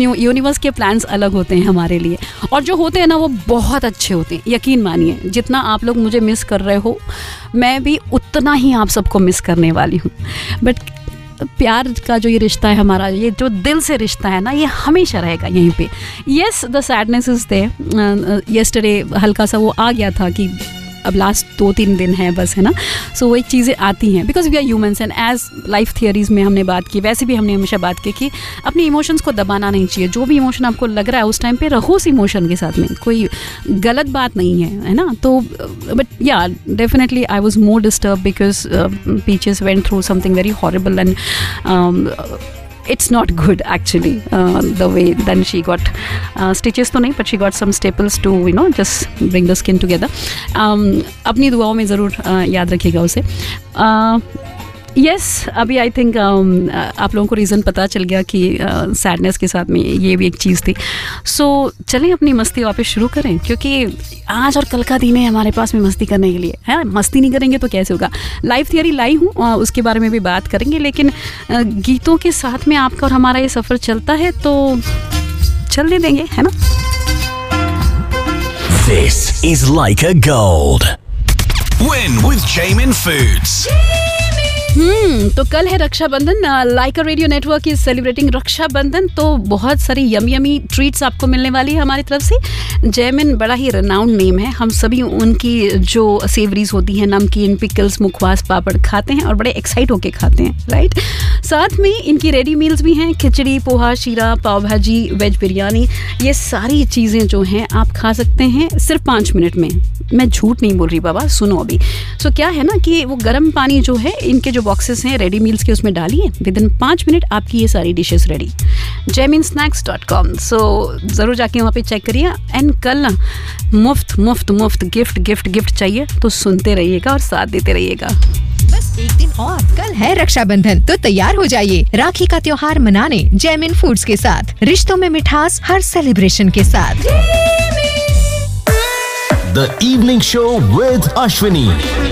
Universe के plans अलग होते हैं हमारे लिए, और जो होते हैं ना वो बहुत अच्छे होते हैं। यकीन मानिए, जितना आप लोग मुझे मिस कर रहे हो, मैं भी उतना ही आप सबको मिस करने वाली हूँ। बट प्यार का जो ये रिश्ता है हमारा, ये जो दिल से रिश्ता है ना, ये हमेशा रहेगा यहीं पे। Yes, the sadness is there. Yesterday हल्का सा वो आ गया था कि अब लास्ट 2-3 दिन है बस, है ना। सो वो एक चीज़ें आती हैं, because we are humans and as life theories में हमने बात की, वैसे भी हमने हमेशा बात की कि अपने इमोशंस को दबाना नहीं चाहिए। जो भी इमोशन आपको लग रहा है उस टाइम पे रहो उस इमोशन के साथ में, कोई गलत बात नहीं है ना। तो बट या definitely I was more disturb because peaches went through something very horrible and it's not good actually, the way then she got stitches तो नहीं, but she got some staples to just bring the skin together. अपनी दुआओं में ज़रूर याद रखिएगा उसे। Yes, अभी आई थिंक आप लोगों को रीज़न पता चल गया कि सैडनेस के साथ में ये भी एक चीज़ थी। सो चलें अपनी मस्ती वापस शुरू करें, क्योंकि आज और कल का दिन है हमारे पास में मस्ती करने के लिए, है। मस्ती नहीं करेंगे तो कैसे होगा। लाइफ थियरी लाई हूँ, उसके बारे में भी बात करेंगे, लेकिन गीतों के साथ में आपका और हमारा ये सफ़र चलता है तो चलने देंगे, है ना। This is Leica Gold. Win with Jamin Foods. तो कल है रक्षाबंधन। लाइका radio network is celebrating Rakshabandhan, तो बहुत सारी यमी ट्रीट्स आपको मिलने वाली है हमारी तरफ से। जैमिन बड़ा ही रेनाउंड नेम है, हम सभी उनकी जो सेवरीज होती हैं, नमकीन, पिकल्स, मुखवास, पापड़ खाते हैं और बड़े एक्साइट होके खाते हैं, राइट। साथ में इनकी रेडी मील्स भी हैं, खिचड़ी, पोहा, शीरा, पाव भाजी, वेज बिरयानी, ये सारी चीज़ें जो हैं आप खा सकते हैं सिर्फ 5 मिनट में। मैं झूठ नहीं बोल रही बाबा, सुनो अभी। सो क्या है ना कि वो गर्म पानी जो है, इनके जो बॉक्सेस हैं रेडी मील्स के, उसमें डालिए, विद इन 5 मिनट आपकी ये सारी डिशेस रेडी। jaminsnacks.com। सो ज़रूर जाके वहाँ पे चेक करिए। एंड कल ना मुफ्त गिफ्ट चाहिए तो सुनते रहिएगा और साथ देते रहिएगा। बस एक दिन और, कल है रक्षाबंधन, तो तैयार हो जाइए राखी का त्योहार मनाने जैमिन फूड्स के साथ। रिश्तों में मिठास हर सेलिब्रेशन के साथ। The Evening Show with Ashwini.